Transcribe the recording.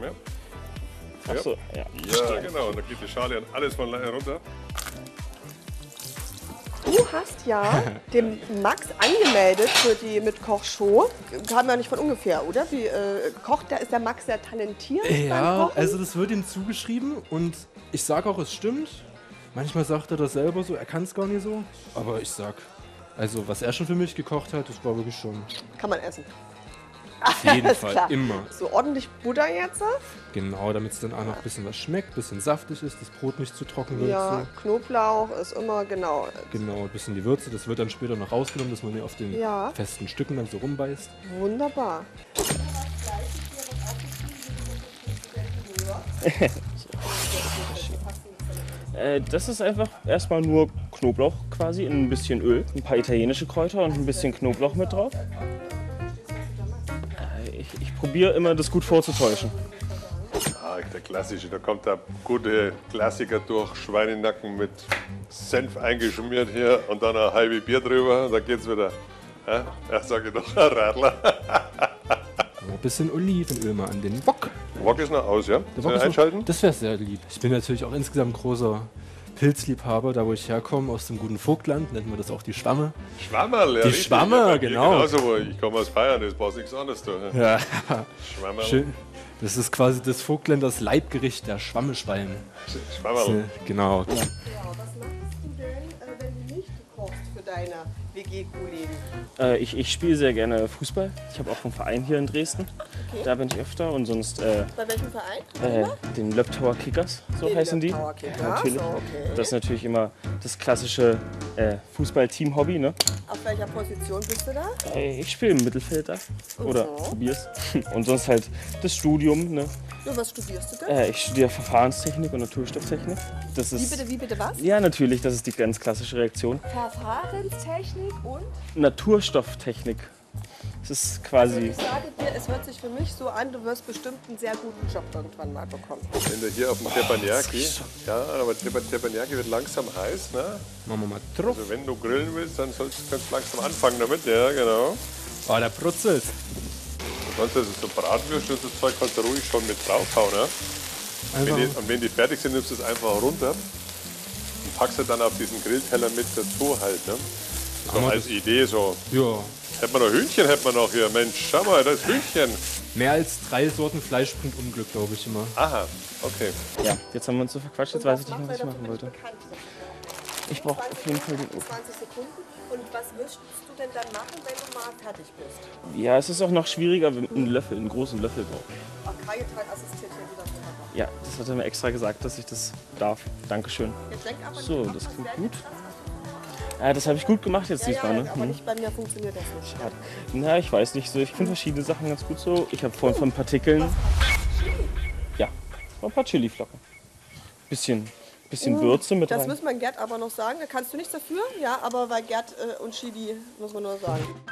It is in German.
ja? Ach so, ja. Ja, genau. Und dann geht die Schale an alles von alleine runter. Du hast ja den Max angemeldet für die Mit-Koch-Show. Kam ja nicht von ungefähr, oder? Wie kocht der? Ist der Max sehr talentiert beim Ja, Kochen? also das wird ihm zugeschrieben und ich sag auch, es stimmt. Manchmal sagt er das selber so, er kann es gar nicht so. Aber ich sag, also was er schon für mich gekocht hat, das war wirklich schon Kann man essen. auf jeden Alles Fall klar. immer. So ordentlich Butter jetzt? Genau, damit es dann auch noch ein bisschen was schmeckt, ein bisschen saftig ist, das Brot nicht zu trocken wird. Ja, So. Knoblauch ist immer genau. Genau, ein bisschen die Würze, das wird dann später noch rausgenommen, dass man hier auf den Ja. festen Stücken dann so rumbeißt. Wunderbar. Das ist einfach erstmal nur Knoblauch quasi in ein bisschen Öl, ein paar italienische Kräuter und ein bisschen Knoblauch mit drauf. Ich probiere immer, das gut vorzutäuschen. Ah, der klassische, da kommt der gute Klassiker durch. Schweinenacken mit Senf eingeschmiert hier und dann ein halbes Bier drüber. Da geht's wieder. Ja, sag ich doch, ein Radler. Ein bisschen Olivenöl mal an den Wok. Wok ist noch aus, ja? Der Soll Wok ich ist einschalten? noch, das wäre sehr lieb. Ich bin natürlich auch insgesamt großer Pilzliebhaber, da wo ich herkomme, aus dem guten Vogtland, nennt man das auch die Schwamme. Schwammerl, ja. Die richtig. Schwamme, Ja, bei mir genau. Genauso, wo ich komme aus Bayern, das brauchst nichts anderes tun. Ja, Schwammerl. schön. Das ist quasi das Vogtländers Leibgericht, der Schwammeschwein. Schwammerl. Genau. Ja, was machst du denn, wenn du nicht kochst für deine WG-Kollegen? Ich spiele sehr gerne Fußball. Ich habe auch einen Verein hier in Dresden. Okay. Da bin ich öfter und sonst Bei welchem Verein? den Löbtower Kickers, so Den heißen die. Löbtower Kickers, Natürlich. okay. Das ist natürlich immer das klassische Fußball-Team-Hobby. Ne? Auf welcher Position bist du da? Ich spiele im Mittelfeld da. Oder probier's. Und sonst halt das Studium. Ne? Ja, was studierst du denn? Ich studiere Verfahrenstechnik und Naturstofftechnik. Das ist, Wie bitte was? Ja, natürlich, das ist die ganz klassische Reaktion. Verfahrenstechnik und? Naturstofftechnik. Das ist quasi. Ich sage dir, es hört sich für mich so an, du wirst bestimmt einen sehr guten Job irgendwann mal bekommen. Wenn du hier auf dem Teppanyaki, ja, aber Teppanyaki wird langsam heiß, ne? Machen wir mal drauf. Also wenn du grillen willst, dann kannst du langsam anfangen damit, ja, genau. Oh, der brutzelt. Und sonst ist es so Bratwürste und das Zeug kannst du ruhig schon mit draufhauen, ne? Einfach, Und wenn die fertig sind, nimmst du es einfach runter und packst es dann auf diesen Grillteller mit dazu halt, ne? So Aber als Idee so. ja, Hätten wir noch Hühnchen, hätten wir noch hier. Mensch, schau mal, das Hühnchen. mehr als 3 Sorten Fleisch bringt Unglück, glaube ich immer. Aha, okay. Ja, jetzt haben wir uns so verquatscht, jetzt weiß ich nicht mehr, was ich machen Weil wollte. dafür bin ich bekannt. Ich brauche auf jeden Fall den Ofen. 20 Sekunden. Und was würdest du denn dann machen, wenn du mal fertig bist? Ja, es ist auch noch schwieriger, wenn man einen Löffel, einen großen Löffel braucht. Kajetal assistiert hier wieder wunderbar. Ja, das hat er mir extra gesagt, dass ich das darf. Dankeschön. Jetzt denk aber So, nicht, das was klingt wäre gut. jetzt das, was Ja, das habe ich gut gemacht jetzt du- diesmal, ja, ne? aber nicht bei mir funktioniert das nicht. Schade. Na, ich weiß nicht so. Ich finde verschiedene Sachen ganz gut so. Ich habe vorhin von Partikeln. Ja, ein paar Chiliflocken. Bisschen Würze mit Das rein. muss man Gerd aber noch sagen. Da kannst du nichts dafür, ja, aber bei Gerd und Chili muss man nur sagen.